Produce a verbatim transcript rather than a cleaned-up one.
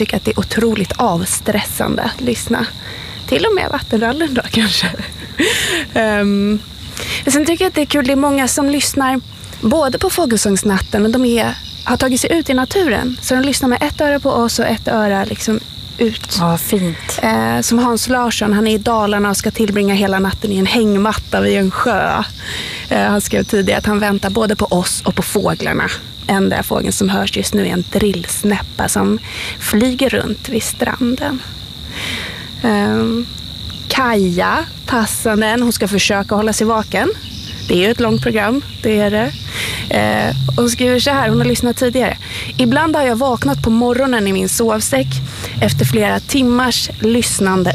tycker att det är otroligt avstressande att lyssna. Till och med vattenrallen då kanske. um, sen tycker jag att det är kul. Det är många som lyssnar både på fågelsångsnatten, men de är, har tagit sig ut i naturen. Så de lyssnar med ett öra på oss och ett öra liksom ut. Ja, fint. Eh, som Hans Larsson, han är i Dalarna och ska tillbringa hela natten i en hängmatta vid en sjö. Eh, han skrev tidigare att han väntar både på oss och på fåglarna. Enda fågeln som hörs just nu är en drillsnäppa som flyger runt vid stranden. Um, Kaja, passanden, hon ska försöka hålla sig vaken. Det är ju ett långt program, det är det. Eh, hon skriver så här, hon har lyssnat tidigare. Ibland har jag vaknat på morgonen i min sovsäck efter flera timmars lyssnande